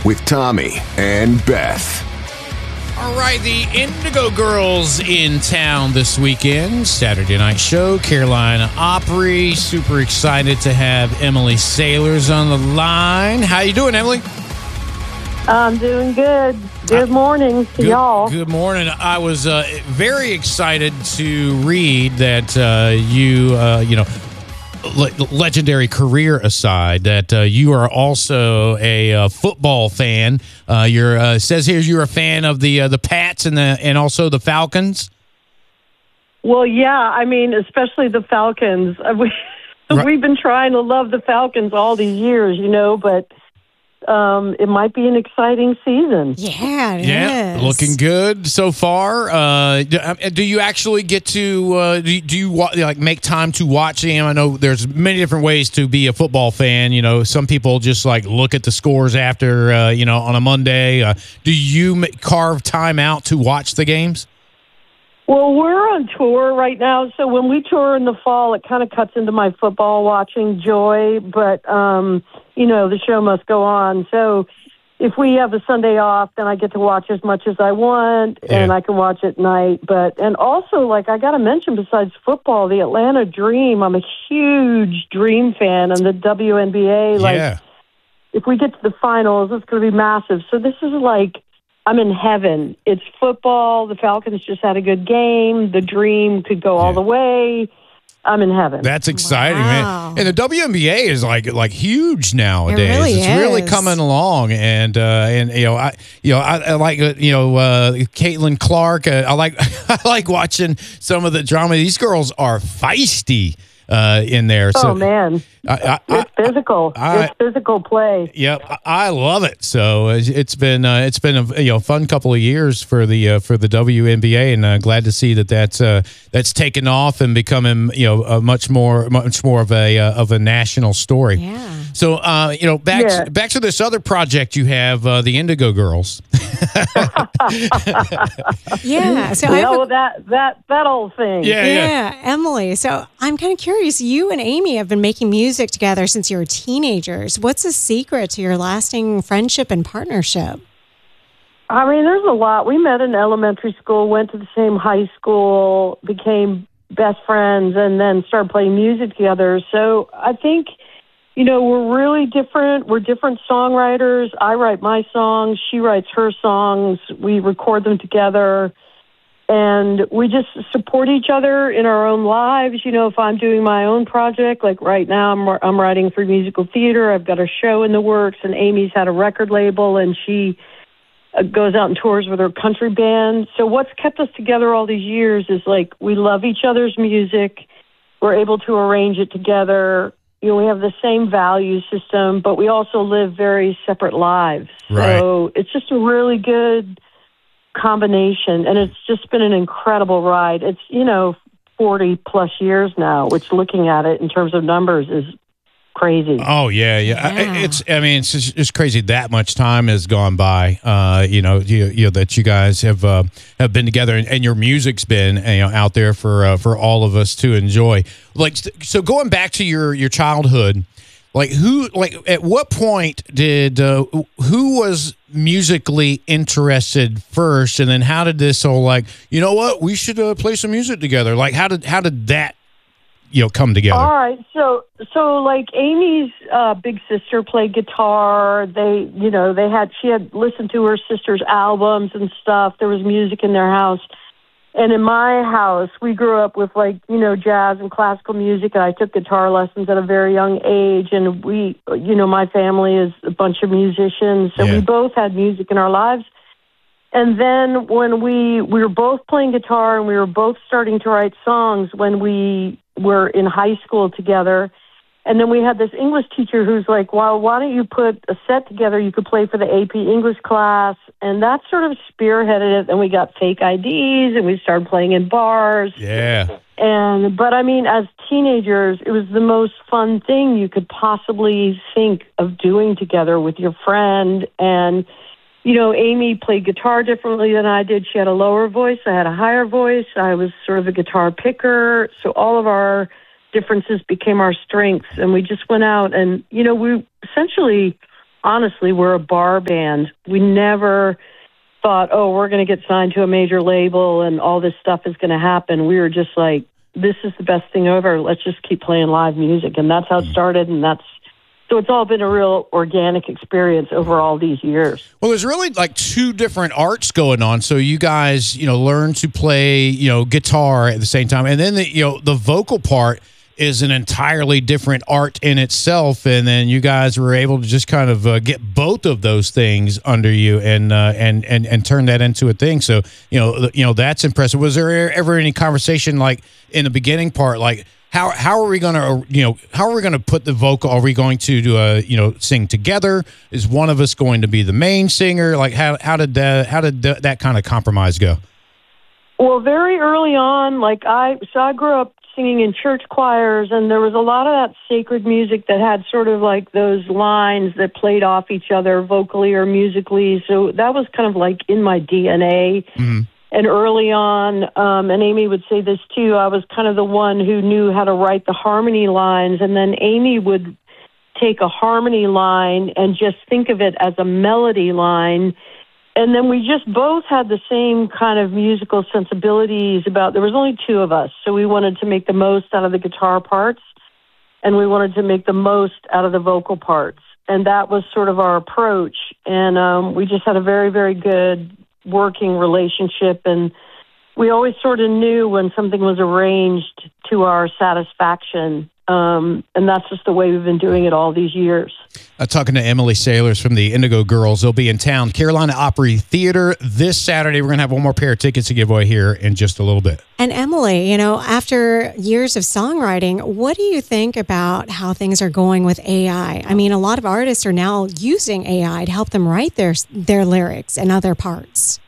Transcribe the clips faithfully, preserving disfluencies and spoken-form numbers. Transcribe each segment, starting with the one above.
with Tommy and Beth. All right, the Indigo Girls in town this weekend. Saturday night show, Carolina Opry. Super excited to have Emily Sailors on the line. How you doing, Emily? I'm doing good. Good morning to good, y'all. Good morning. I was uh, very excited to read that uh, you, uh, you know, le- legendary career aside, that uh, you are also a uh, football fan. Uh, you're uh, says here you're a fan of the uh, the Pats and the and also the Falcons. Well, yeah, I mean, especially the Falcons. Uh, we, Right. We've been trying to love the Falcons all these years, you know, but um, it might be an exciting season. Yeah, it Yeah, is. looking good so far. Uh, do, um, do you actually get to uh, do, you- do you wa- like make time to watch the game? I know there's many different ways to be a football fan. You know, some people just like look at the scores after uh, you know on a Monday. Uh, do you ma- carve time out to watch the games? Well, we're on tour right now, so when we tour in the fall, it kind of cuts into my football watching joy, but, um, you know, the show must go on. So if we have a Sunday off, then I get to watch as much as I want, Yeah. and I can watch at night. But and also, like, I got to mention, besides football, the Atlanta Dream. I'm a huge Dream fan, and the W N B A. Like, yeah, if we get to the finals, it's going to be massive. So this is like, I'm in heaven. It's football. The Falcons just had a good game. The Dream could go all Yeah. the way. I'm in heaven. that's exciting, Wow. man. And the W N B A is like like huge nowadays. really it's really is. coming along, and uh, and you know I you know I, I like uh, you know uh, Caitlin Clark. Uh, I like I like watching some of the drama. These girls are feisty uh, in there. oh, So man. I, I, I, It's physical. I- it's physical play. Yep, I- I love it. So it's- it's been uh, it's been a you know fun couple of years for the uh, for the W N B A, and uh, glad to see that that's uh, that's taken off and becoming you know a much more much more of a uh, of a national story. Yeah. So uh, you know back Yeah. to, back to this other project you have, uh, the Indigo Girls. Yeah. So I You have know, a- that, that, that old thing. Yeah, yeah, Emily. So I'm kind of curious. You and Amy have been making music together since you were teenagers. What's the secret to your lasting friendship and partnership? I mean, there's a lot. We met in elementary school, went to the same high school, became best friends, and then started playing music together. So I think, you know, we're really different. We're different songwriters. I write my songs. She writes her songs. We record them together. And we just support each other in our own lives. You know, if I'm doing my own project, like right now I'm, I'm writing for musical theater. I've got a show in the works, and Amy's had a record label, and she uh, goes out and tours with her country band. So what's kept us together all these years is, like, we love each other's music. We're able to arrange it together. You know, we have the same value system, but we also live very separate lives. Right. So it's just a really good combination, and it's just been an incredible ride. It's, you know, forty plus years now, which, looking at it in terms of numbers, is crazy. Oh yeah, yeah. I- Yeah. It's. I mean, it's just, it's crazy that much time has gone by. Uh, you know, you, you know that you guys have uh, have been together, and, and your music's been you know out there for uh, for all of us to enjoy. Like, so going back to your your childhood, like who, like at what point did uh, who was musically interested first, and then how did this whole like you know what we should uh, play some music together? Like how did how did that you know come together? All right, so so like Amy's uh, big sister played guitar. They, you know, they had she had listened to her sister's albums and stuff. There was music in their house, and in my house, we grew up with, like, you know, jazz and classical music. And I took guitar lessons at a very young age, and we, you know, my family is a bunch of musicians, so Yeah. we both had music in our lives. And then when we we were both playing guitar and we were both starting to write songs when we were in high school together. And then we had this English teacher who's like, well, why don't you put a set together you could play for the A P English class? And that sort of spearheaded it. And we got fake I Ds and we started playing in bars. Yeah. And, but I mean, as teenagers, it was the most fun thing you could possibly think of doing together with your friend. And, you know, Amy played guitar differently than I did. She had a lower voice. I had a higher voice. I was sort of a guitar picker. So all of our differences became our strengths. And we just went out and, you know, we essentially honestly, we're a bar band. We never thought, oh, we're going to get signed to a major label and all this stuff is going to happen. We were just like, this is the best thing ever. Let's just keep playing live music. And that's how it started. And that's, so it's all been a real organic experience over all these years. Well, there's really like two different arts going on. So you guys, you know, learn to play, you know, guitar at the same time. And then, the, you know, the vocal part is an entirely different art in itself. And then you guys were able to just kind of uh, get both of those things under you and, uh, and, and, and turn that into a thing. So, you know, you know, that's impressive. Was there ever any conversation like in the beginning part, like, How how are we going to, you know, how are we going to put the vocal? Are we going to, do a, you know, sing together? Is one of us going to be the main singer? Like, how how did that, how did that, that kind of compromise go? Well, very early on, like I, so I grew up singing in church choirs, and there was a lot of that sacred music that had sort of like those lines that played off each other vocally or musically. So that was kind of like in my D N A. Mm-hmm. And early on, um, and Amy would say this too, I was kind of the one who knew how to write the harmony lines. And then Amy would take a harmony line and just think of it as a melody line. And then we just both had the same kind of musical sensibilities about, there was only two of us. So we wanted to make the most out of the guitar parts, and we wanted to make the most out of the vocal parts. And that was sort of our approach. And um, we just had a very, very good working relationship, and we always sort of knew when something was arranged to our satisfaction, um, and that's just the way we've been doing it all these years. Uh, talking to Emily Sailors from the Indigo Girls. They'll be in town, Carolina Opry Theater this Saturday. We're going to have one more pair of tickets to give away here in just a little bit. And Emily, you know, after years of songwriting, what do you think about how things are going with A I? I mean, a lot of artists are now using A I to help them write their their lyrics and other parts.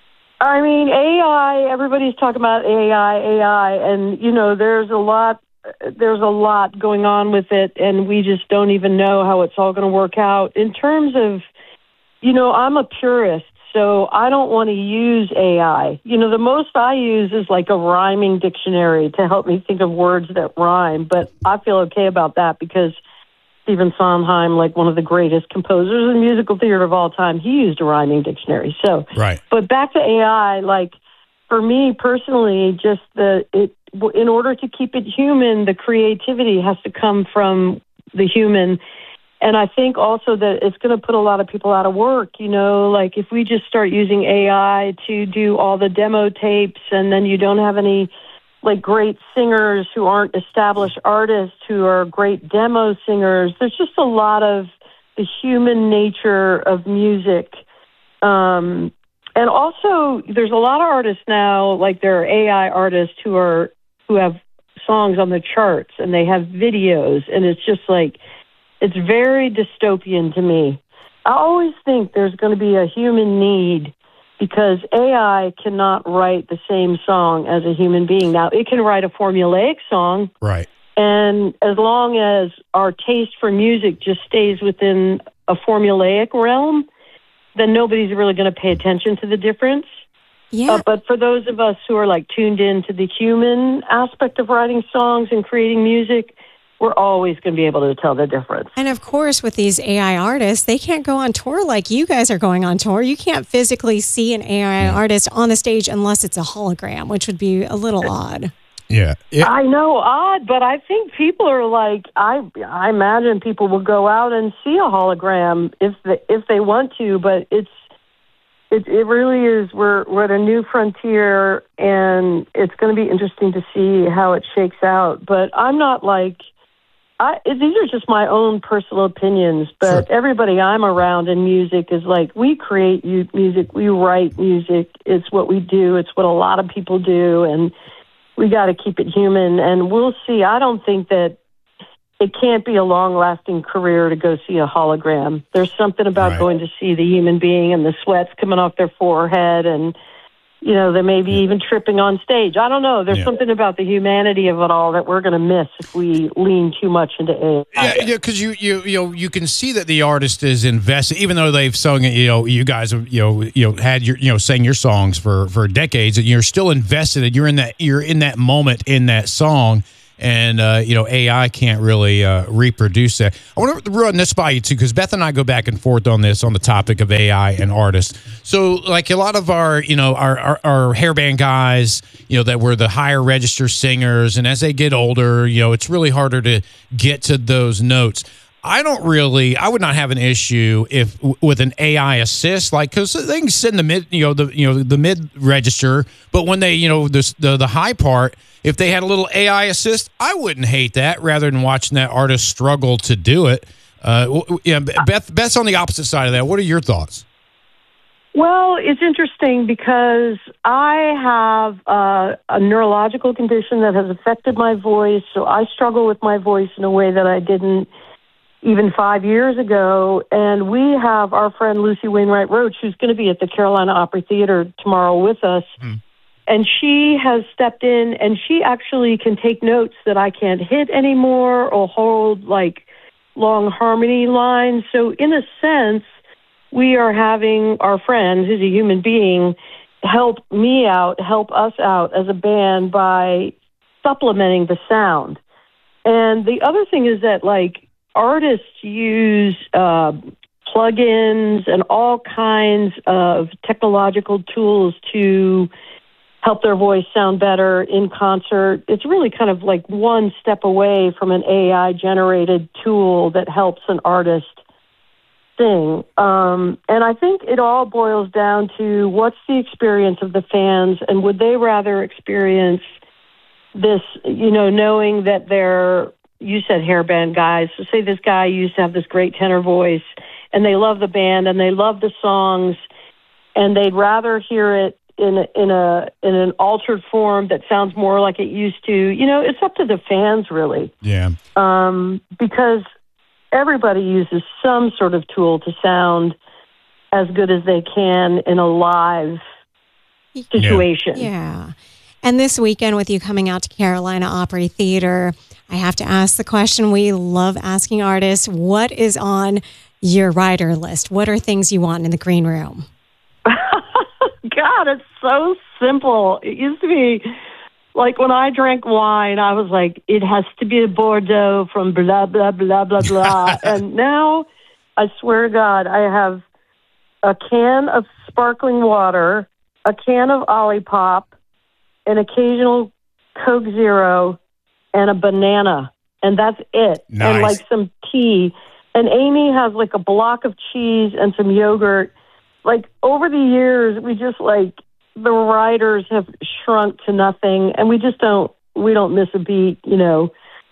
I mean, A I, everybody's talking about A I, A I, and, you know, there's a lot, there's a lot going on with it, and we just don't even know how it's all going to work out. In terms of, you know, I'm a purist, so I don't want to use A I. You know, the most I use is like a rhyming dictionary to help me think of words that rhyme, but I feel okay about that because Stephen Sondheim, like one of the greatest composers in musical theater of all time, he used a rhyming dictionary. So, right. But back to A I, like for me personally, just the it in order to keep it human, the creativity has to come from the human. And I think also that it's going to put a lot of people out of work. You know, like if we just start using A I to do all the demo tapes, and then you don't have any like great singers who aren't established artists who are great demo singers. There's just a lot of the human nature of music. Um, and also there's a lot of artists now, like there are A I artists who are, who have songs on the charts and they have videos, and it's just like, it's very dystopian to me. I always think there's going to be a human need because A I cannot write the same song as a human being. Now, it can write a formulaic song. Right. And as long as our taste for music just stays within a formulaic realm, then nobody's really going to pay attention to the difference. Yeah. Uh, but for those of us who are like tuned into the human aspect of writing songs and creating music, we're always going to be able to tell the difference. And of course, with these A I artists, they can't go on tour like you guys are going on tour. You can't physically see an A I yeah. artist on the stage unless it's a hologram, which would be a little odd. Yeah. It- I know, odd, but I think people are like, I I imagine people will go out and see a hologram if they, if they want to, but it's it it really is, we're, we're at a new frontier, and it's going to be interesting to see how it shakes out. But I'm not like, I, these are just my own personal opinions, but sure. Everybody I'm around in music is like, we create music, we write music, it's what we do, it's what a lot of people do, and we got to keep it human, and we'll see. I don't think that it can't be a long-lasting career to go see a hologram. There's something about right. going to see the human being and the sweats coming off their forehead, and you know, they may be yeah. even tripping on stage. I don't know. There's yeah. something about the humanity of it all that we're going to miss if we lean too much into A I. Yeah, yeah, because you you you know you can see that the artist is invested, even though they've sung. You know, you guys have you know you know had your you know sang your songs for for decades, and you're still invested. And you're in that you're in that moment in that song. and uh, you know A I can't really uh, reproduce that. I want to run this by you too, because Beth and I go back and forth on this on the topic of A I and artists. So, like a lot of our, you know, our our, our hairband guys, you know, that were the higher register singers, and as they get older, you know, it's really harder to get to those notes. I don't really, I would not have an issue if with an A I assist, like, because they can send the mid, you know, the you know the mid register, but when they, you know, the, the the high part, if they had a little A I assist, I wouldn't hate that rather than watching that artist struggle to do it. Uh, yeah, Beth, Beth's on the opposite side of that. What are your thoughts? Well, it's interesting because I have uh, a neurological condition that has affected my voice, so I struggle with my voice in a way that I didn't even five years ago. And we have our friend Lucy Wainwright Roach, who's going to be at the Carolina Opry Theater tomorrow with us. Mm. And she has stepped in, and she actually can take notes that I can't hit anymore or hold like long harmony lines. So in a sense, we are having our friend, who's a human being, help me out, help us out as a band by supplementing the sound. And the other thing is that, like, artists use uh, plugins and all kinds of technological tools to help their voice sound better in concert. It's really kind of like one step away from an A I-generated tool that helps an artist sing. Um, and I think it all boils down to what's the experience of the fans, and would they rather experience this, you know, knowing that they're, you said hairband guys, so say this guy used to have this great tenor voice, and they love the band, and they love the songs, and they'd rather hear it in a, in a in an altered form that sounds more like it used to. You know, it's up to the fans, really. Yeah. Um, because everybody uses some sort of tool to sound as good as they can in a live situation. Yeah. yeah. And this weekend, with you coming out to Carolina Opry Theater, I have to ask the question we love asking artists: what is on your rider list? What are things you want in the green room? God, it's so simple. It used to be like when I drank wine, I was like, it has to be a Bordeaux from blah, blah, blah, blah, blah. And now, I swear to God, I have a can of sparkling water, a can of Olipop, an occasional Coke Zero, and a banana. And that's it. Nice. And like some tea. And Amy has like a block of cheese and some yogurt. Like, over the years, we just, like, the riders have shrunk to nothing, and we just don't, we don't miss a beat, you know.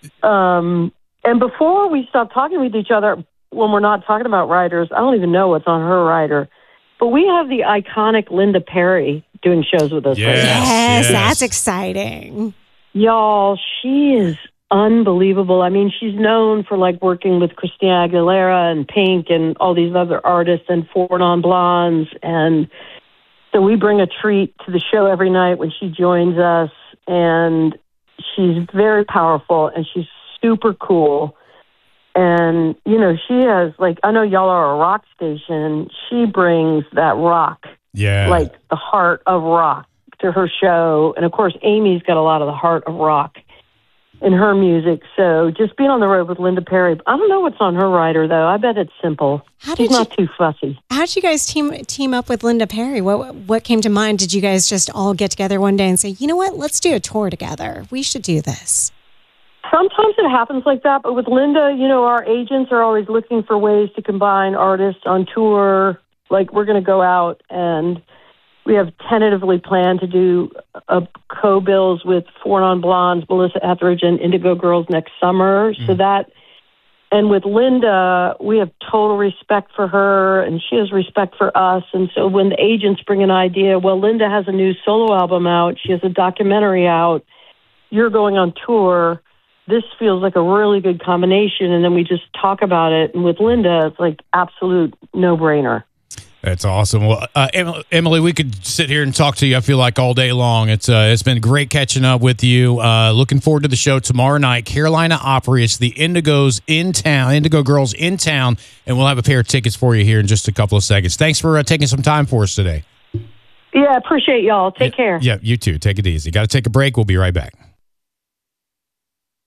Um, and before we stop talking with each other, when we're not talking about riders, I don't even know what's on her rider. But we have the iconic Linda Perry doing shows with us. Yes, right now. Yes, yes. that's exciting. Y'all, she is unbelievable. I mean, she's known for like working with Christina Aguilera and Pink and all these other artists and Four Non Blondes. And so we bring a treat to the show every night when she joins us. And she's very powerful and she's super cool. And, you know, she has, like, I know y'all are a rock station. She brings that rock, Yeah. like the heart of rock to her show. And of course, Amy's got a lot of the heart of rock in her music. So just being on the road with Linda Perry. I don't know what's on her rider, though. I bet it's simple. How She's did not you- too fussy. How did you guys team team up with Linda Perry? What what came to mind? Did you guys just all get together one day and say, you know what, let's do a tour together? We should do this. Sometimes it happens like that, but with Linda, you know, our agents are always looking for ways to combine artists on tour. Like, we're going to go out and we have tentatively planned to do a co-bills with Four Non Blondes, Melissa Etheridge, and Indigo Girls next summer. Mm. So that, and with Linda, we have total respect for her, and she has respect for us. And so when the agents bring an idea, well, Linda has a new solo album out, she has a documentary out, you're going on tour, this feels like a really good combination. And then we just talk about it. And with Linda, it's like absolute no-brainer. That's awesome. Well, uh, Emily, we could sit here and talk to you, I feel like, all day long. It's uh, it's been great catching up with you. Uh, looking forward to the show tomorrow night. Carolina Opry. It's the Indigos in town, Indigo Girls in town, and we'll have a pair of tickets for you here in just a couple of seconds. Thanks for uh, taking some time for us today. Yeah, appreciate y'all. Take yeah, care. Yeah, you too. Take it easy. Got to take a break. We'll be right back.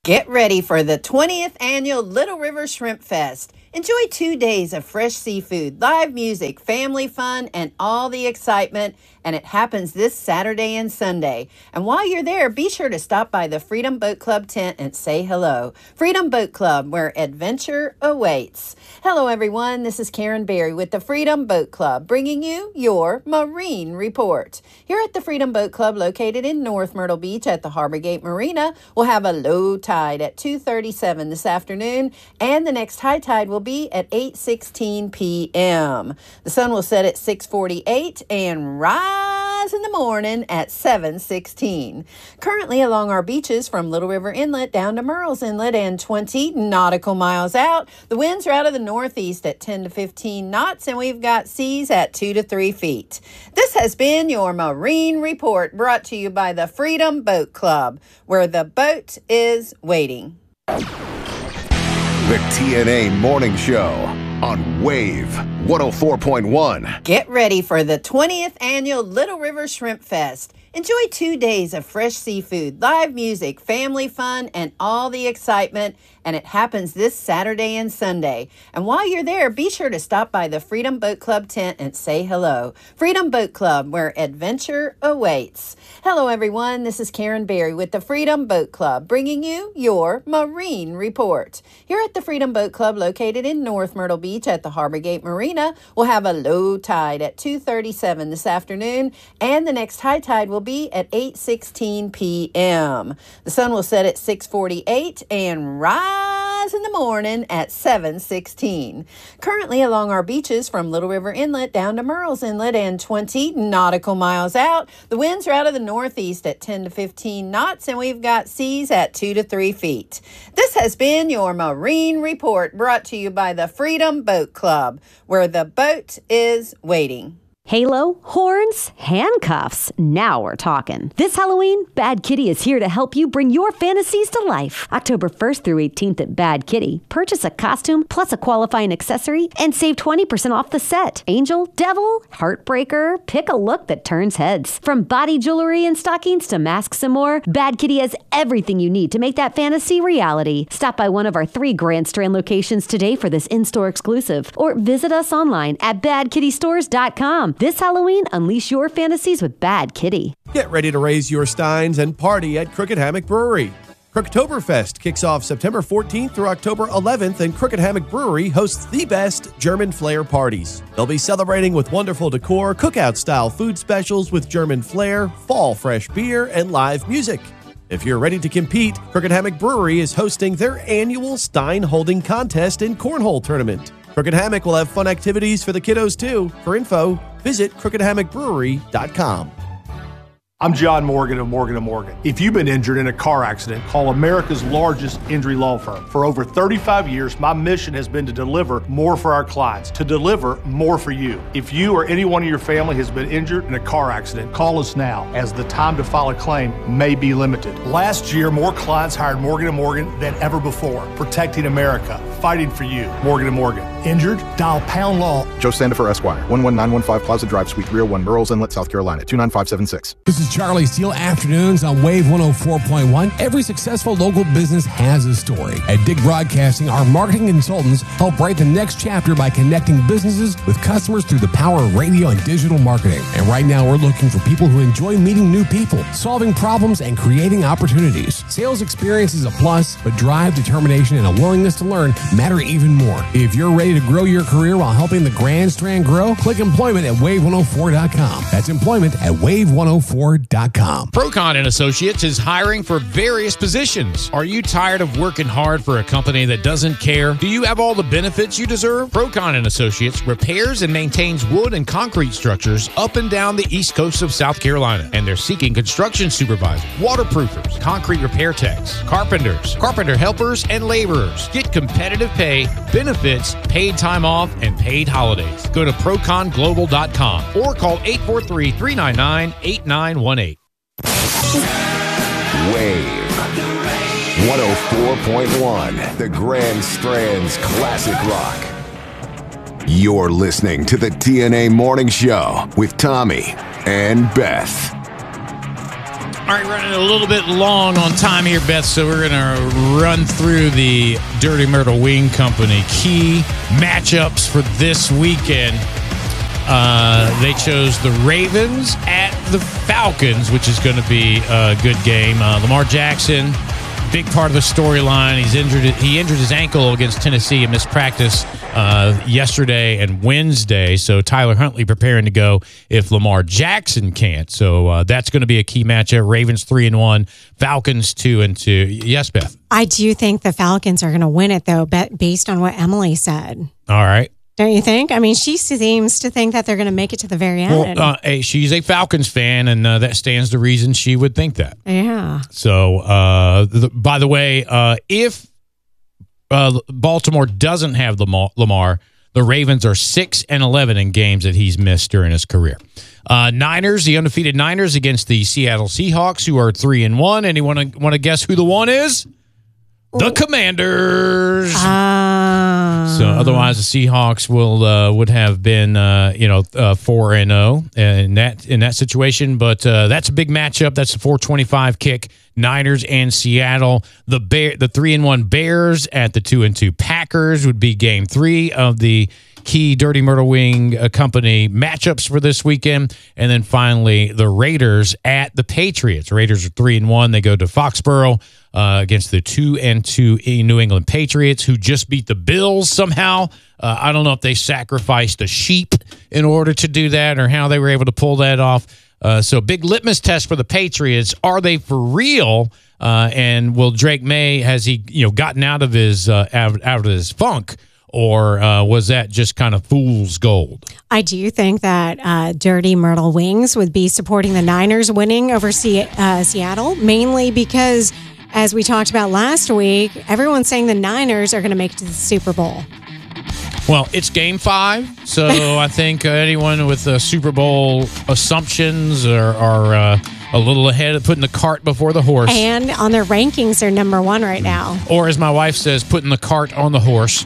Get ready for the twentieth Annual Little River Shrimp Fest. Enjoy two days of fresh seafood, live music, family fun, and all the excitement. And it happens this Saturday and Sunday. And while you're there, be sure to stop by the Freedom Boat Club tent and say hello. Freedom Boat Club, where adventure awaits. Hello, everyone. This is Karen Berry with the Freedom Boat Club, bringing you your Marine Report. Here at the Freedom Boat Club, located in North Myrtle Beach at the Harbor Gate Marina, we'll have a low tide at two thirty-seven this afternoon, and the next high tide will be at eight sixteen p.m. The sun will set at six forty-eight and rise in the morning at seven sixteen. Currently along our beaches from Little River Inlet down to Murrells Inlet and twenty nautical miles out, the winds are out of the northeast at ten to fifteen knots, and we've got seas at two to three feet. This has been your Marine Report, brought to you by the Freedom Boat Club, where the boat is waiting. The T N A Morning Show on Wave one oh four point one. Get ready for the twentieth Annual Little River Shrimp Fest. Enjoy two days of fresh seafood, live music, family fun, and all the excitement. And it happens this Saturday and Sunday. And while you're there, be sure to stop by the Freedom Boat Club tent and say hello. Freedom Boat Club, where adventure awaits. Hello, everyone. This is Karen Berry with the Freedom Boat Club, bringing you your Marine Report. Here at the Freedom Boat Club, located in North Myrtle Beach at the Harbor Gate Marina, we'll have a low tide at two thirty-seven this afternoon, and the next high tide will be at eight sixteen p.m. The sun will set at six forty-eight and rise in the morning at seven sixteen. Currently along our beaches from Little River Inlet down to Murrells Inlet and twenty nautical miles out, the winds are out of the northeast at ten to fifteen knots, and we've got seas at two to three feet. This has been your Marine Report, brought to you by the Freedom Boat Club, where the boat is waiting. Halo, horns, handcuffs. Now we're talking. This Halloween, Bad Kitty is here to help you bring your fantasies to life. October first through eighteenth at Bad Kitty. Purchase a costume plus a qualifying accessory and save twenty percent off the set. Angel, devil, heartbreaker, pick a look that turns heads. From body jewelry and stockings to masks and more, Bad Kitty has everything you need to make that fantasy reality. Stop by one of our three Grand Strand locations today for this in-store exclusive, or visit us online at bad kitty stores dot com. This Halloween, unleash your fantasies with Bad Kitty. Get ready to raise your steins and party at Crooked Hammock Brewery. Crooktoberfest kicks off September fourteenth through October eleventh, and Crooked Hammock Brewery hosts the best German flair parties. They'll be celebrating with wonderful decor, cookout-style food specials with German flair, fall fresh beer, and live music. If you're ready to compete, Crooked Hammock Brewery is hosting their annual Stein Holding Contest and Cornhole Tournament. Crooked Hammock will have fun activities for the kiddos, too. For info, visit crooked hammock brewery dot com. I'm John Morgan of Morgan and Morgan. If you've been injured in a car accident, call America's largest injury law firm. For over thirty-five years, my mission has been to deliver more for our clients, to deliver more for you. If you or anyone in your family has been injured in a car accident, call us now, as the time to file a claim may be limited. Last year, more clients hired Morgan and Morgan than ever before, protecting America, fighting for you. Morgan and Morgan. Injured? Dial pound law. Joe Sandifer, Esquire, one one nine one five Plaza Drive, Suite three oh one, Murrells Inlet, South Carolina, two nine five seven six. This is Charlie Steele, Afternoons on Wave one oh four point one. Every successful local business has a story. At Dig Broadcasting, our marketing consultants help write the next chapter by connecting businesses with customers through the power of radio and digital marketing. And right now, we're looking for people who enjoy meeting new people, solving problems, and creating opportunities. Sales experience is a plus, but drive, determination, and a willingness to learn matter even more. If you're ready to grow your career while helping the Grand Strand grow, click employment at wave one oh four dot com. That's employment at wave one oh four dot com. Procon and Associates is hiring for various positions. Are you tired of working hard for a company that doesn't care? Do you have all the benefits you deserve? Procon and Associates repairs and maintains wood and concrete structures up and down the east coast of South Carolina, and they're seeking construction supervisors, waterproofers, concrete repair techs, carpenters, carpenter helpers, and laborers. Get competitive pay, benefits, paid time off, and paid holidays. Go to procon global dot com or call eight four three, three nine nine, eight nine one eight. Wave one oh four point one, the Grand Strand's classic rock. You're listening to the T N A Morning Show with Tommy and Beth. All right, running a little bit long on time here, Beth, so we're going to run through the Dirty Myrtle Wing Company key matchups for this weekend. Uh, they chose the Ravens at the Falcons, which is going to be a good game. Uh, Lamar Jackson, big part of the storyline. He's injured. He injured his ankle against Tennessee and missed practice uh, yesterday and Wednesday. So Tyler Huntley preparing to go if Lamar Jackson can't. So uh, that's going to be a key matchup. Ravens three and one, Falcons two and two. Yes, Beth. I do think the Falcons are going to win it, though, based on what Emily said. All right. Don't you think? I mean, she seems to think that they're going to make it to the very end. Well, uh, hey, she's a Falcons fan, and uh, that stands to reason she would think that. Yeah. So, uh, the, by the way, uh, if uh, Baltimore doesn't have Lamar, Lamar, the Ravens are six and eleven in games that he's missed during his career. Uh, Niners, the undefeated Niners against the Seattle Seahawks, who are three and one. Anyone want to guess who the one is? The Commanders. Uh, so otherwise, the Seahawks will uh, would have been uh, you know uh, four and zero in that in that situation. But uh, that's a big matchup. That's a four twenty five kick. Niners and Seattle. The Bear, the three and one Bears at the two and two Packers would be game three of the key Dirty Myrtle Wing uh, Company matchups for this weekend. And then finally, the Raiders at the Patriots. Raiders are three and one. They go to Foxborough uh, against the two and two New England Patriots, who just beat the Bills somehow. Uh, I don't know if they sacrificed a sheep in order to do that or how they were able to pull that off. Uh, so big litmus test for the Patriots. Are they for real? Uh, and will Drake May, has he you know gotten out of his uh, out, out of his funk? Or uh, was that just kind of fool's gold? I do think that uh, Dirty Myrtle Wings would be supporting the Niners winning over C- uh, Seattle, mainly because, as we talked about last week, everyone's saying the Niners are going to make it to the Super Bowl. Well, it's game five, so I think uh, anyone with uh, Super Bowl assumptions are, are uh, a little ahead of putting the cart before the horse. And on their rankings, they're number one right now. Or as my wife says, putting the cart on the horse.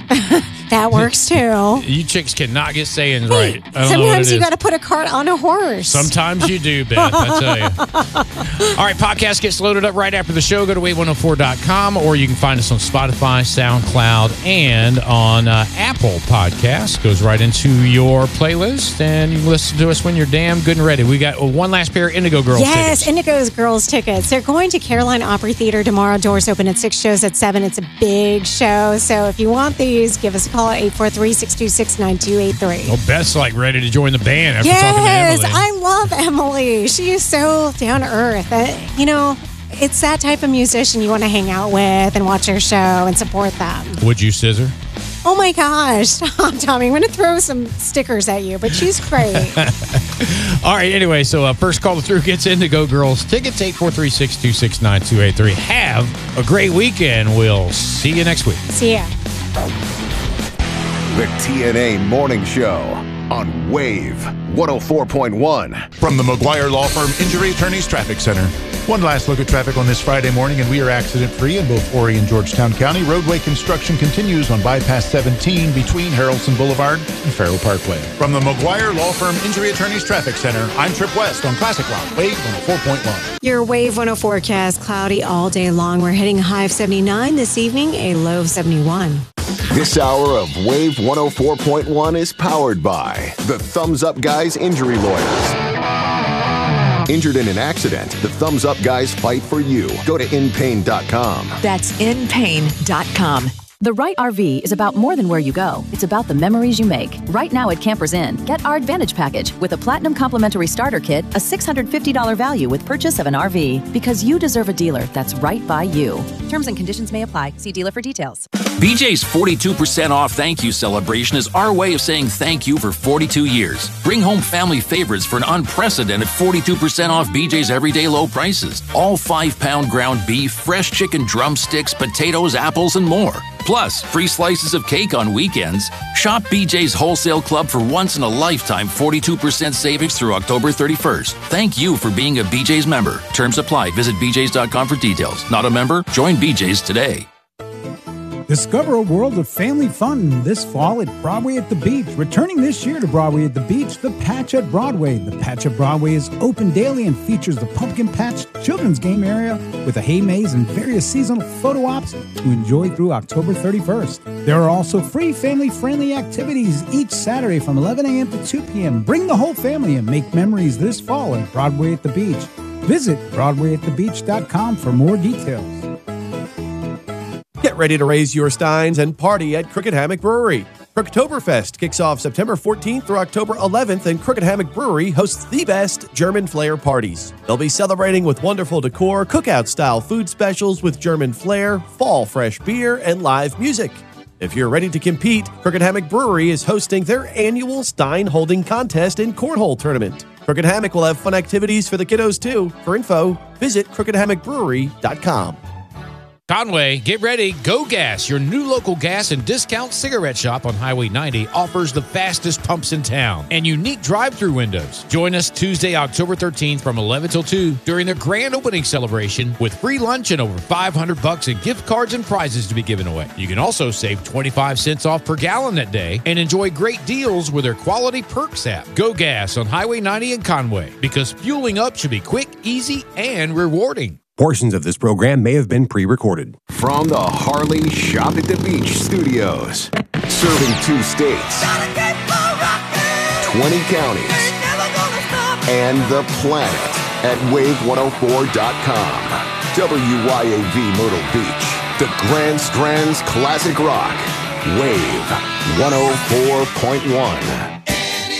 That works too. You chicks cannot get sayings right. I don't Sometimes know you got to put a cart on a horse. Sometimes you do, Beth, I tell you. All right, podcast gets loaded up right after the show. Go to wave one oh four dot com, or you can find us on Spotify, SoundCloud, and on uh, Apple Podcasts. Goes right into your playlist, and you can listen to us when you're damn good and ready. We got one last pair of Indigo Girls yes, tickets. Yes, Indigo's Girls tickets. They're going to Caroline Opry Theater tomorrow. Doors open at six, shows at seven. It's a big show, so if you want these, give us a call at eight four three, six two six, nine two eight three. Well, Beth's like ready to join the band after yes, talking to Emily. I love Emily. She is so down to earth. Uh, you know, it's that type of musician you want to hang out with and watch her show and support them. Would you scissor? Oh my gosh. Stop, Tommy. I'm going to throw some stickers at you, but she's great. All right, anyway, so uh, first call through gets Indigo Girls tickets, eight four three, six two six, nine two eight three. Have a great weekend. We'll see you next week. See ya. The T N A Morning Show on Wave one oh four point one. From the McGuire Law Firm Injury Attorneys Traffic Center. One last look at traffic on this Friday morning, and we are accident-free in both Horry and Georgetown County. Roadway construction continues on Bypass seventeen between Harrelson Boulevard and Farrell Parkway. From the McGuire Law Firm Injury Attorneys Traffic Center, I'm Trip West on Classic Rock, Wave one oh four point one. Your Wave one oh four forecast, cloudy all day long. We're hitting a high of seventy-nine this evening, a low of seventy-one. This hour of Wave one oh four point one is powered by the Thumbs Up Guys Injury Lawyers. Injured in an accident, the Thumbs Up Guys fight for you. Go to in pain dot com. That's in pain dot com. The right R V is about more than where you go. It's about the memories you make. Right now at Campers Inn, get our Advantage Package with a Platinum Complimentary Starter Kit, a six hundred fifty dollars value with purchase of an R V. Because you deserve a dealer that's right by you. Terms and conditions may apply. See dealer for details. B J's forty-two percent off thank you celebration is our way of saying thank you for forty-two years. Bring home family favorites for an unprecedented forty-two percent off B J's everyday low prices. All five-pound ground beef, fresh chicken drumsticks, potatoes, apples, and more. Plus, free slices of cake on weekends. Shop B J's Wholesale Club for once-in-a-lifetime forty-two percent savings through October thirty-first. Thank you for being a B J's member. Terms apply. Visit b j's dot com for details. Not a member? Join B J's today. Discover a world of family fun this fall at Broadway at the Beach. Returning this year to Broadway at the Beach, The Patch at Broadway. The Patch at Broadway is open daily and features the Pumpkin Patch children's game area with a hay maze and various seasonal photo ops to enjoy through October thirty-first. There are also free family-friendly activities each Saturday from eleven a.m. to two p.m. Bring the whole family and make memories this fall at Broadway at the Beach. Visit broadway at the beach dot com for more details. Get ready to raise your steins and party at Crooked Hammock Brewery. Crooktoberfest kicks off September fourteenth through October eleventh, and Crooked Hammock Brewery hosts the best German flair parties. They'll be celebrating with wonderful decor, cookout-style food specials with German flair, fall fresh beer, and live music. If you're ready to compete, Crooked Hammock Brewery is hosting their annual Stein Holding Contest and Cornhole Tournament. Crooked Hammock will have fun activities for the kiddos, too. For info, visit crooked hammock brewery dot com. Conway, get ready. Go Gas, your new local gas and discount cigarette shop on Highway ninety, offers the fastest pumps in town and unique drive-through windows. Join us Tuesday, October thirteenth from eleven till two during their grand opening celebration with free lunch and over five hundred bucks in gift cards and prizes to be given away. You can also save twenty-five cents off per gallon that day and enjoy great deals with their Quality Perks app. Go Gas on Highway ninety in Conway, because fueling up should be quick, easy, and rewarding. Portions of this program may have been pre-recorded. From the Harley Shop at the Beach studios, serving two states, twenty counties, and the planet at wave one oh four dot com. W Y A V Myrtle Beach, the Grand Strands Classic Rock, Wave one oh four point one.